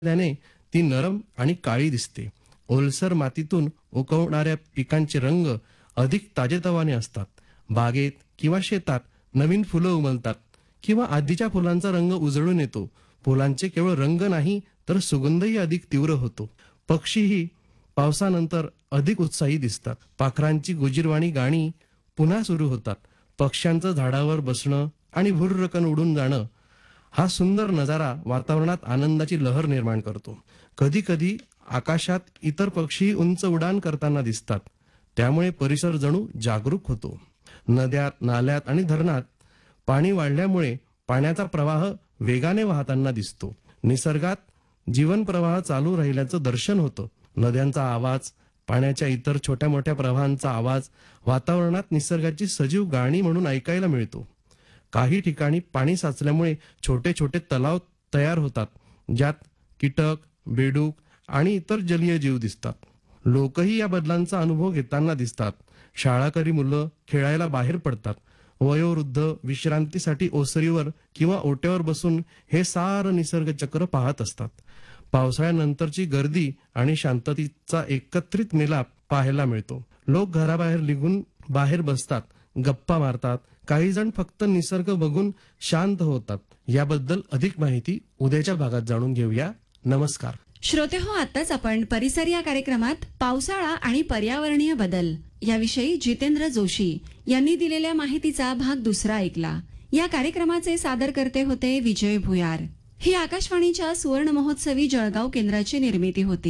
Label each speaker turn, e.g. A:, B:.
A: त्याने ती नरम आणि काळी दिसते. ओलसर मातीतून उगवणाऱ्या पिकांचे रंग अधिक ताजेतवाने असतात. बागेत किंवा शेतात नवीन फुलं उमलतात किंवा आधीच्या फुलांचा रंग उजळून येतो. फुलांचे केवळ रंग नाही तर सुगंधही अधिक तीव्र होतो. पक्षीही पावसानंतर अधिक उत्साही दिसतात. पाखरांची गोजीरवाणी गाणी पुन्हा सुरू होतात. पक्ष्यांचं झाडावर बसणं आणि भुर्रकन उडून जाणं हा सुंदर नजारा वातावरणात आनंदाची लहर निर्माण करतो. कधी कधी आकाशात इतर पक्षी उंच उड्डाण करताना दिसतात. त्यामुळे परिसर जणू जागरूक होतो. नद्यात, नाल्यात आणि धरणात पाणी वाढल्यामुळे पाण्याचा प्रवाह वेगाने वाहताना दिसतो. निसर्गात जीवन प्रवाह चालू राहिल्याचं दर्शन होतं. नद्यांचा आवाज, पाण्याच्या इतर छोट्या मोठ्या प्रवाहांचा आवाज वातावरणात निसर्गाची सजीव गाणी म्हणून ऐकायला मिळतो. काही ठिकाणी पाणी साचल्यामुळे छोटे छोटे तलाव तयार होतात, ज्यात कीटक, बेडूक आणि इतर जलीय जीव दिसतात. लोकही या बदलांचा अनुभव घेताना दिसतात. शाळाकरी मुलं खेळायला बाहेर पडतात. वयोवृद्ध विश्रांतीसाठी ओसरीवर किंवा ओट्यावर बसून हे सारं निसर्ग चक्र पाहत असतात. पावसाळ्यानंतरची गर्दी आणि शांततेचा एकत्रित मिलाप पाहायला मिळतो. लोक घराबाहेर निघून बाहेर बसतात, गप्पा मारतात. काही जण फक्त निसर्ग बघून शांत होतात. याबद्दल अधिक माहिती उद्याच्या भागात जाणून घेऊया. नमस्कार.
B: श्रोते हो, आताच आपण परिसर या कार्यक्रमात पावसाळा आणि पर्यावरणीय बदल याविषयी जितेंद्र जोशी यांनी दिलेल्या माहितीचा भाग दुसरा ऐकला. या कार्यक्रमाचे सादरकर्ते होते विजय भुयार. ही आकाशवाणीच्या सुवर्ण महोत्सवी जळगाव केंद्राची निर्मिती होती.